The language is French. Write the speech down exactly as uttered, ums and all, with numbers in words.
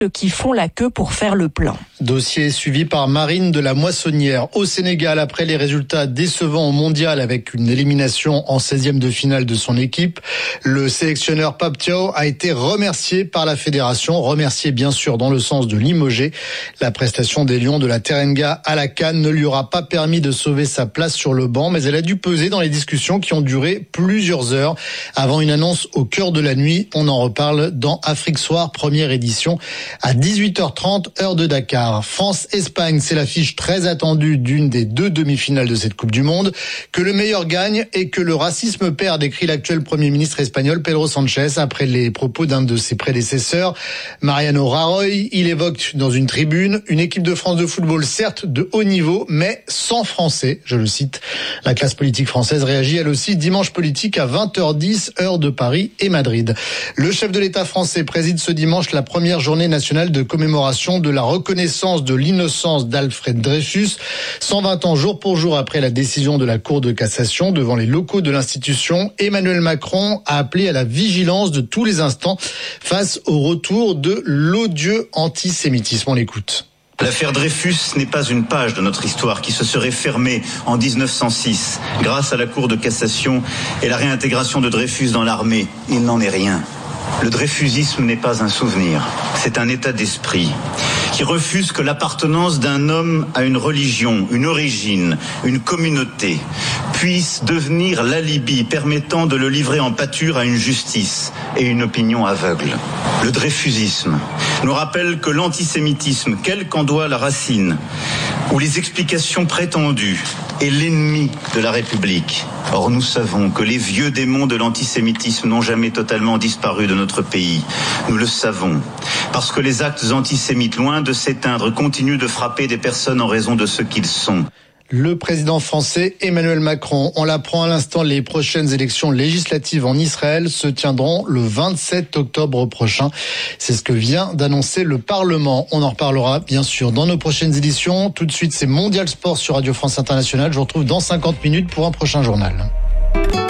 qui font la queue pour faire le plein. Dossier suivi par Marine de la Moissonnière. Au Sénégal, après les résultats décevants au mondial avec une élimination en seizième de finale de son équipe, le sélectionneur Pape Thiaw a été remercié par la fédération. Remercié bien sûr dans le sens de limoger. La prestation des Lions de la Teranga à la CAN ne lui aura pas permis de sauver sa place sur le banc, mais elle a dû peser dans les discussions qui ont duré plusieurs heures avant une annonce au cœur de la nuit. On en reparle dans Afrique Soir, première édition à dix-huit heures trente, heure de Dakar. France-Espagne, c'est l'affiche très attendue d'une des deux demi-finales de cette Coupe du Monde. Que le meilleur gagne et que le racisme perde, écrit l'actuel Premier ministre espagnol Pedro Sánchez après les propos d'un de ses prédécesseurs, Mariano Rajoy. Il évoque dans une tribune une équipe de France de football certes de haut niveau, mais sans Français, je le cite. La classe politique française réagit elle aussi dimanche politique à vingt heures dix, heure de Paris et Madrid. Le chef de l'État français préside ce dimanche la première journée nationale de commémoration de la reconnaissance de l'innocence d'Alfred Dreyfus. cent vingt ans jour pour jour après la décision de la Cour de cassation devant les locaux de l'institution, Emmanuel Macron a appelé à la vigilance de tous les instants face au retour de l'odieux antisémitisme. On l'écoute. L'affaire Dreyfus n'est pas une page de notre histoire qui se serait fermée en dix-neuf cent six grâce à la Cour de cassation et la réintégration de Dreyfus dans l'armée. Il n'en est rien. Le dreyfusisme n'est pas un souvenir, c'est un état d'esprit qui refuse que l'appartenance d'un homme à une religion, une origine, une communauté puisse devenir l'alibi permettant de le livrer en pâture à une justice et une opinion aveugle. Le dreyfusisme nous rappelle que l'antisémitisme, quelle qu'en soit la racine, ou les explications prétendues, est l'ennemi de la République. Or, nous savons que les vieux démons de l'antisémitisme n'ont jamais totalement disparu de notre pays. Nous le savons. Parce que les actes antisémites, loin de s'éteindre, continuent de frapper des personnes en raison de ce qu'ils sont. Le président français Emmanuel Macron, on l'apprend à l'instant, les prochaines élections législatives en Israël se tiendront le vingt-sept octobre prochain. C'est ce que vient d'annoncer le Parlement. On en reparlera bien sûr dans nos prochaines éditions. Tout de suite, c'est Mondial Sport sur Radio France Internationale. Je vous retrouve dans cinquante minutes pour un prochain journal.